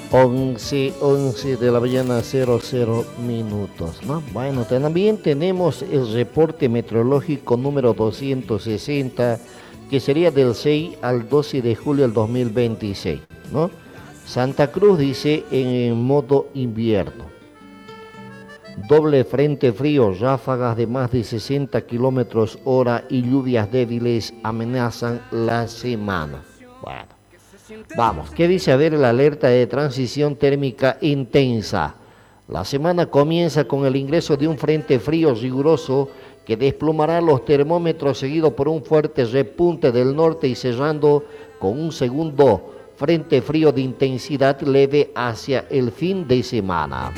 11 de la mañana, 00 minutos, ¿no? Bueno, también tenemos el reporte meteorológico número 260, que sería del 6 al 12 de julio del 2026, ¿no? Santa Cruz dice en modo invierno. Doble frente frío, ráfagas de más de 60 kilómetros hora y lluvias débiles amenazan la semana. Bueno, vamos, ¿qué dice? A ver, la alerta de transición térmica intensa. La semana comienza con el ingreso de un frente frío riguroso que desplomará los termómetros, seguido por un fuerte repunte del norte y cerrando con un segundo frente frío de intensidad leve hacia el fin de semana.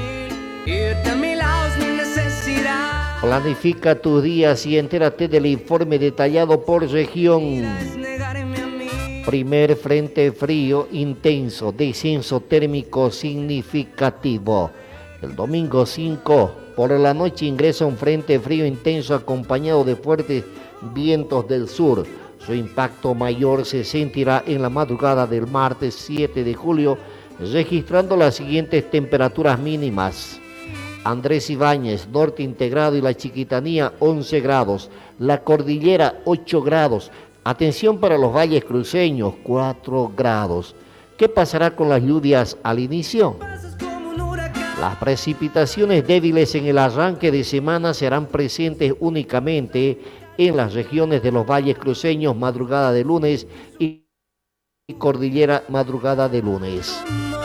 Planifica tus días y entérate del informe detallado por región. Primer frente frío intenso, descenso térmico significativo. El domingo 5, por la noche ingresa un frente frío intenso acompañado de fuertes vientos del sur. Su impacto mayor se sentirá en la madrugada del martes 7 de julio, registrando las siguientes temperaturas mínimas. Andrés Ibáñez, Norte Integrado y la Chiquitanía, 11 grados. La Cordillera, 8 grados. Atención para los valles cruceños, 4 grados. ¿Qué pasará con las lluvias al inicio? Las precipitaciones débiles en el arranque de semana serán presentes únicamente en las regiones de los valles cruceños, madrugada de lunes, y Cordillera, madrugada de lunes.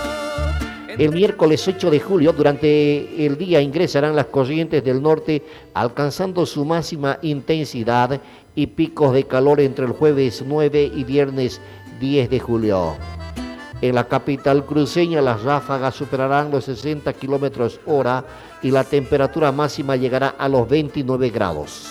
El miércoles 8 de julio, durante el día, ingresarán las corrientes del norte, alcanzando su máxima intensidad y picos de calor entre el jueves 9 y viernes 10 de julio. En la capital cruceña, las ráfagas superarán los 60 kilómetros hora y la temperatura máxima llegará a los 29 grados.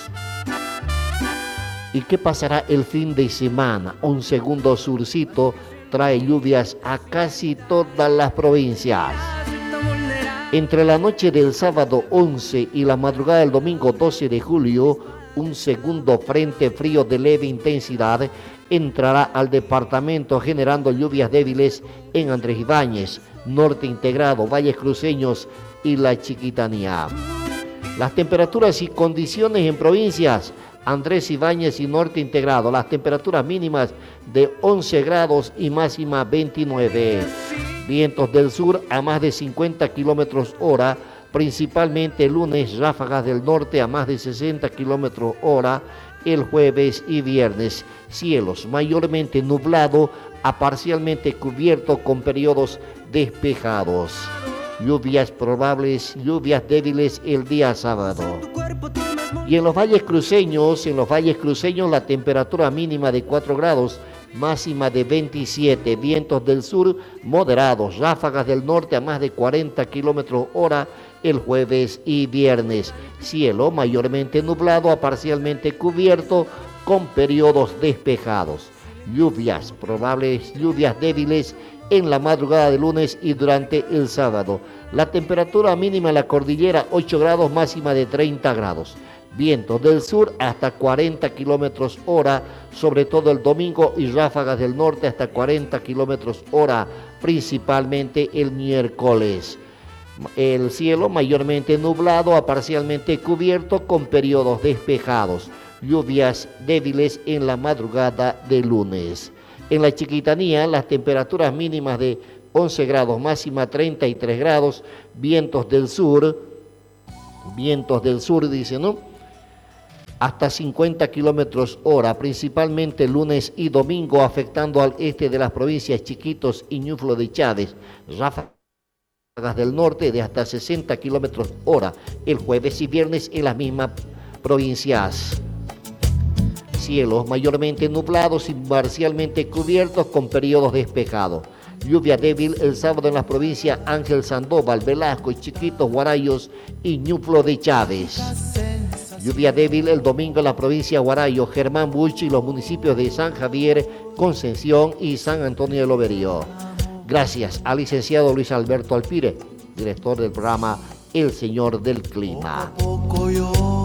¿Y qué pasará el fin de semana? Un segundo surcito trae lluvias a casi todas las provincias. Entre la noche del sábado 11 y la madrugada del domingo 12 de julio, un segundo frente frío de leve intensidad entrará al departamento generando lluvias débiles en Andrés Ibáñez, Norte Integrado, Valles Cruceños y la Chiquitanía. Las temperaturas y condiciones en provincias: Andrés Ibáñez y Norte Integrado, las temperaturas mínimas de 11 grados y máxima 29. Vientos del sur a más de 50 kilómetros hora, principalmente el lunes, ráfagas del norte a más de 60 kilómetros hora el jueves y viernes. Cielos mayormente nublado a parcialmente cubierto con periodos despejados. Lluvias probables, lluvias débiles el día sábado. Y en los valles cruceños, la temperatura mínima de 4 grados, máxima de 27, vientos del sur moderados, ráfagas del norte a más de 40 kilómetros hora el jueves y viernes. Cielo mayormente nublado a parcialmente cubierto con periodos despejados. Lluvias probables, lluvias débiles en la madrugada de lunes y durante el sábado. La temperatura mínima en la cordillera 8 grados, máxima de 30 grados. Vientos del sur hasta 40 kilómetros hora, sobre todo el domingo, y ráfagas del norte hasta 40 kilómetros hora, principalmente el miércoles. El cielo mayormente nublado a parcialmente cubierto con periodos despejados. Lluvias débiles en la madrugada de lunes. En la Chiquitanía, las temperaturas mínimas de 11 grados, máxima 33 grados, vientos del sur, dice, ¿no? Hasta 50 kilómetros hora, principalmente lunes y domingo, afectando al este de las provincias Chiquitos y Ñuflo de Chávez. Ráfagas del norte de hasta 60 kilómetros hora, el jueves y viernes en las mismas provincias. Cielos mayormente nublados y parcialmente cubiertos con periodos despejados. Lluvia débil el sábado en las provincias Ángel Sandoval, Velasco, Chiquitos, Guarayos y Ñuflo de Chávez. Lluvia débil el domingo en la provincia de Guarayo, Germán Buch y los municipios de San Javier, Concepción y San Antonio de Loberío. Gracias al licenciado Luis Alberto Alpire, director del programa El Señor del Clima. Poco a poco yo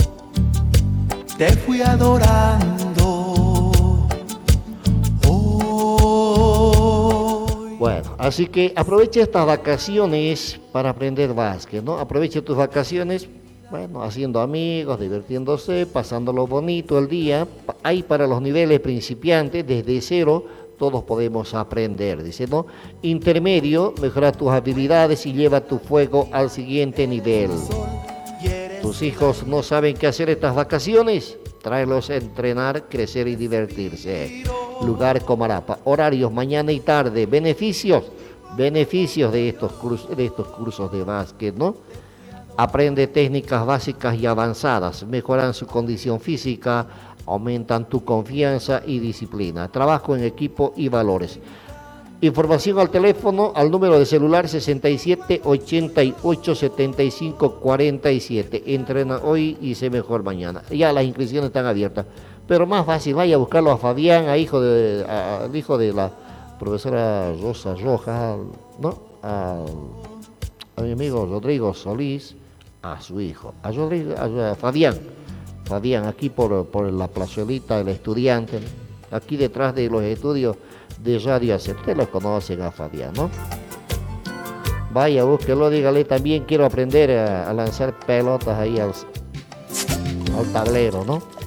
te fui adorando. Bueno, así que aprovecha estas vacaciones para aprender básquet, ¿no? Aprovecha tus vacaciones, bueno, haciendo amigos, divirtiéndose, pasándolo bonito el día. Hay para los niveles principiantes, desde cero, todos podemos aprender, dice, ¿no? Intermedio, mejora tus habilidades y lleva tu fuego al siguiente nivel. ¿Tus hijos no saben qué hacer estas vacaciones? Tráelos a entrenar, crecer y divertirse. Lugar Comarapa, horarios mañana y tarde, beneficios de estos cursos de básquet, ¿no? Aprende técnicas básicas y avanzadas, mejoran su condición física, aumentan tu confianza y disciplina, trabajo en equipo y valores. Información al teléfono, al número de celular 67 88 75 47. Entrena hoy y sé mejor mañana. Ya las inscripciones están abiertas. Pero más fácil, vaya a buscarlo a Fabián, al hijo de la profesora Rosa Rojas, ¿no? A mi amigo Rodrigo Solís, a su hijo, a Fabián, aquí por la plazuelita del Estudiante, aquí detrás de los estudios de Radio AC. Ustedes lo conocen a Fabián, ¿no? Vaya, búsquelo, dígale también, quiero aprender a lanzar pelotas ahí al tablero, ¿no?